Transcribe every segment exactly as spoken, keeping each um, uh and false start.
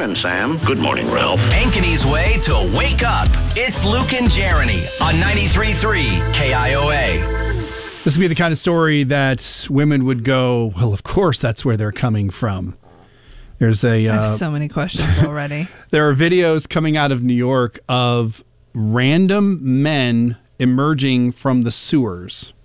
morning, Sam. Good morning, Ralph. Ankeny's way to wake up. It's Luke and Jeremy on ninety-three point three K I O A. This would be the kind of story that women would go, well, of course that's where they're coming from. There's a. Uh, I have so many questions already. There are videos coming out of New York of random men emerging from the sewers.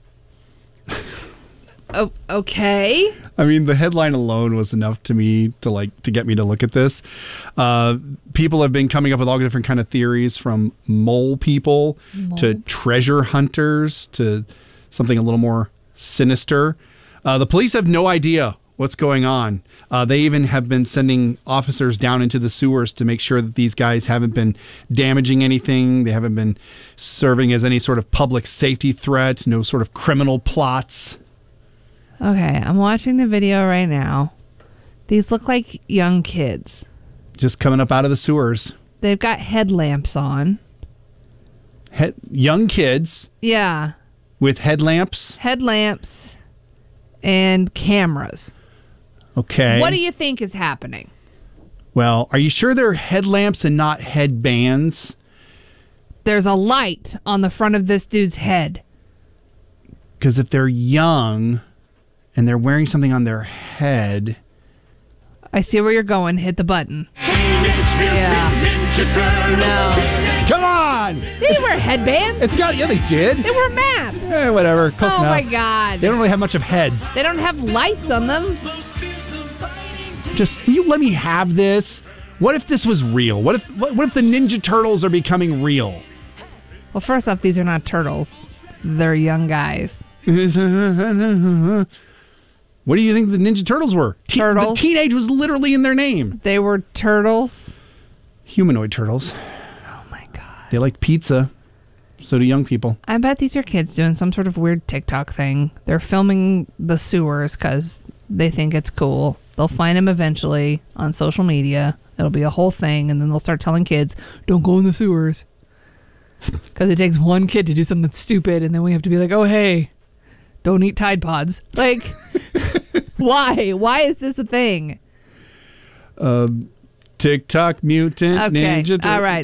Oh, okay. I mean, the headline alone was enough to me to like to get me to look at this. Uh, people have been coming up with all different kind of theories, from mole people mole. to treasure hunters to something a little more sinister. Uh, the police have no idea what's going on. Uh, they even have been sending officers down into the sewers to make sure that these guys haven't been damaging anything. They haven't been serving as any sort of public safety threat, no sort of criminal plots. Okay, I'm watching the video right now. These look like young kids. Just coming up out of the sewers. They've got headlamps on. He- young kids. Yeah. With headlamps? Headlamps and cameras. Okay. What do you think is happening? Well, are you sure they're headlamps and not headbands? There's a light on the front of this dude's head. Because if they're young and they're wearing something on their head... I see where you're going. Hit the button. Yeah. No. Come on! They didn't wear headbands. It's got... Yeah, they did. They wore masks. Eh, whatever. Close oh, enough. my God. They don't really have much of heads. They don't have lights on them. Just, will you let me have this? What if this was real? What if what, what if the Ninja Turtles are becoming real? Well, first off, these are not turtles. They're young guys. What do you think the Ninja Turtles were? Te- Turtles. The teenage was literally in their name. They were turtles. Humanoid turtles. Oh, my God. They like pizza. So do young people. I bet these are kids doing some sort of weird TikTok thing. They're filming the sewers because they think it's cool. They'll find them eventually on social media. It'll be a whole thing, and then they'll start telling kids, don't go in the sewers. Because it takes one kid to do something stupid, and then we have to be like, oh, hey, don't eat Tide Pods. Like, why? Why is this a thing? Um, TikTok mutant Okay, ninja. all right.